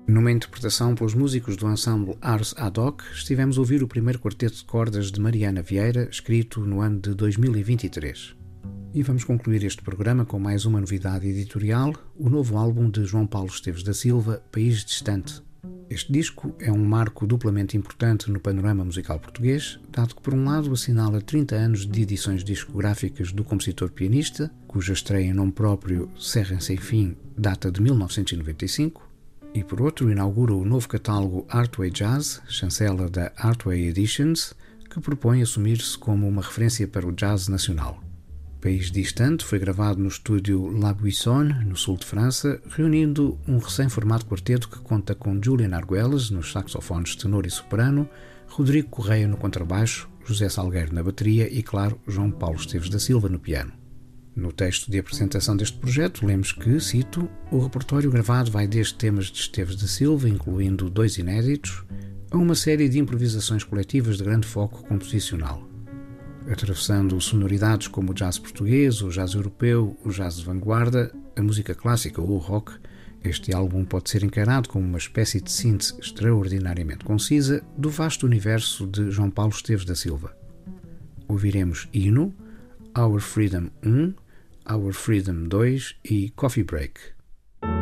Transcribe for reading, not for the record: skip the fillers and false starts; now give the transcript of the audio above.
Numa interpretação pelos músicos do ensemble Ars Ad Hoc, estivemos a ouvir o primeiro quarteto de cordas de Mariana Vieira, escrito no ano de 2023. E vamos concluir este programa com mais uma novidade editorial, o novo álbum de João Paulo Esteves da Silva, País Distante. Este disco é um marco duplamente importante no panorama musical português, dado que, por um lado, assinala 30 anos de edições discográficas do compositor-pianista, cuja estreia em nome próprio, Serra Sem Fim, data de 1995, e, por outro, inaugura o novo catálogo Artway Jazz, chancela da Artway Editions, que propõe assumir-se como uma referência para o jazz nacional. País Distante foi gravado no estúdio La Buissonne, no sul de França, reunindo um recém-formado quarteto que conta com Julian Arguelles nos saxofones tenor e soprano, Rodrigo Correia no contrabaixo, José Salgueiro na bateria e, claro, João Paulo Esteves da Silva no piano. No texto de apresentação deste projeto, lemos que, cito, o repertório gravado vai desde temas de Esteves da Silva, incluindo 2 inéditos, a uma série de improvisações coletivas de grande foco composicional. Atravessando sonoridades como o jazz português, o jazz europeu, o jazz de vanguarda, a música clássica ou o rock, este álbum pode ser encarado como uma espécie de síntese extraordinariamente concisa do vasto universo de João Paulo Esteves da Silva. Ouviremos Hino, Our Freedom 1, Our Freedom 2 e Coffee Break.